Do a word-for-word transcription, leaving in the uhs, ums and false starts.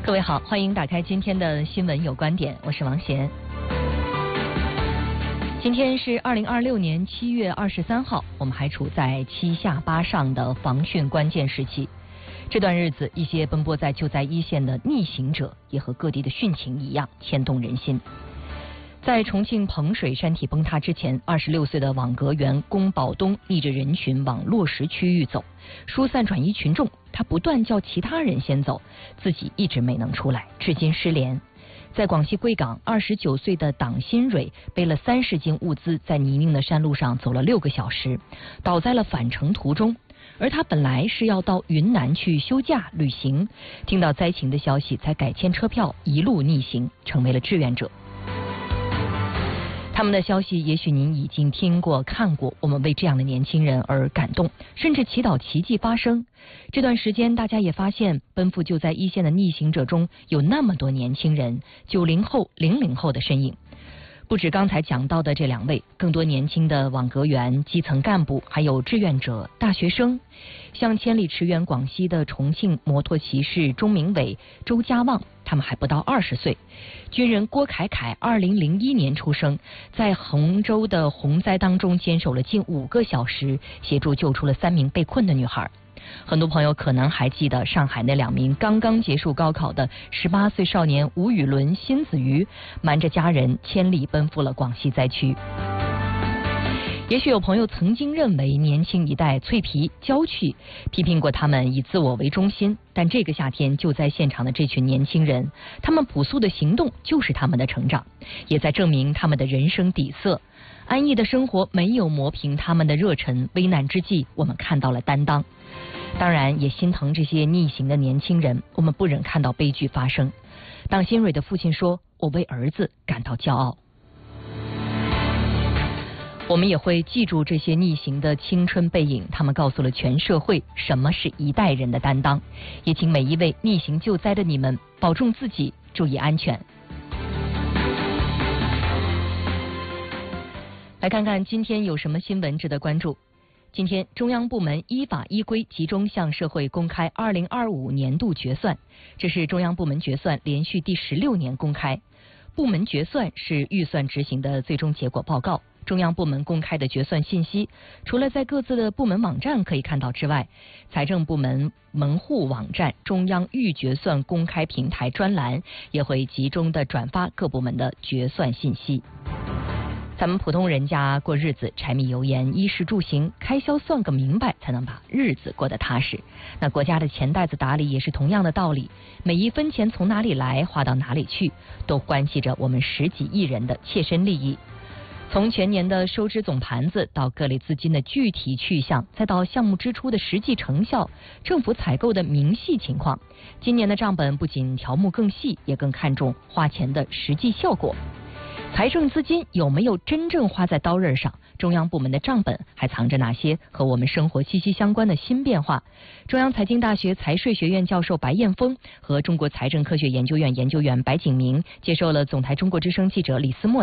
各位好，欢迎打开今天的新闻有观点，我是王贤。今天是二零二六年七月二十三号，我们还处在七下八上的防汛关键时期。这段日子，一些奔波在救灾一线的逆行者，也和各地的汛情一样牵动人心。在重庆彭水山体崩塌之前，二十六岁的网格员龚宝东逆着人群往落石区域走，疏散转移群众。他不断叫其他人先走，自己一直没能出来，至今失联。在广西贵港，二十九岁的党新蕊背了三十斤物资，在泥泞的山路上走了六个小时，倒在了返程途中。而他本来是要到云南去休假旅行，听到灾情的消息，才改签车票，一路逆行，成为了志愿者。他们的消息也许您已经听过看过，我们为这样的年轻人而感动，甚至祈祷奇迹发生。这段时间大家也发现，奔赴救灾一线的逆行者中有那么多年轻人，九零后、零零后的身影。不止刚才讲到的这两位，更多年轻的网格员、基层干部，还有志愿者、大学生，像千里驰援广西的重庆摩托骑士钟明伟、周家旺，他们还不到二十岁。军人郭凯凯二零零一年出生，在杭州的洪灾当中坚守了近五个小时，协助救出了三名被困的女孩。很多朋友可能还记得上海那两名刚刚结束高考的十八岁少年吴宇伦、辛子瑜，瞒着家人千里奔赴了广西灾区。也许有朋友曾经认为年轻一代脆皮娇气，批评过他们以自我为中心，但这个夏天救灾现场的这群年轻人，他们朴素的行动就是他们的成长，也在证明他们的人生底色。安逸的生活没有磨平他们的热忱，危难之际我们看到了担当。当然也心疼这些逆行的年轻人，我们不忍看到悲剧发生。党新蕊的父亲说，我为儿子感到骄傲。我们也会记住这些逆行的青春背影，他们告诉了全社会什么是一代人的担当。也请每一位逆行救灾的你们保重自己，注意安全。来看看今天有什么新闻值得关注。今天中央部门依法依规集中向社会公开二零二五年度决算，这是中央部门决算连续第十六年公开。部门决算是预算执行的最终结果报告。中央部门公开的决算信息，除了在各自的部门网站可以看到之外，财政部门门户网站中央预决算公开平台专栏也会集中的转发各部门的决算信息。咱们普通人家过日子，柴米油盐、衣食住行，开销算个明白，才能把日子过得踏实。那国家的钱袋子打理也是同样的道理，每一分钱从哪里来，花到哪里去，都关系着我们十几亿人的切身利益。从全年的收支总盘子，到各类资金的具体去向，再到项目支出的实际成效，政府采购的明细情况，今年的账本不仅条目更细，也更看重花钱的实际效果。财政资金有没有真正花在刀刃上？中央部门的账本还藏着哪些和我们生活息息相关的新变化？中央财经大学财税学院教授白彦峰和中国财政科学研究院研究员白景明接受了总台中国之声记者李思墨